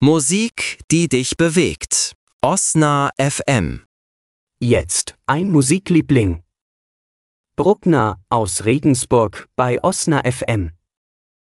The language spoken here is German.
Musik, die dich bewegt. Osna FM. Jetzt ein Musikliebling. Bruckner aus Regensburg bei Osna FM.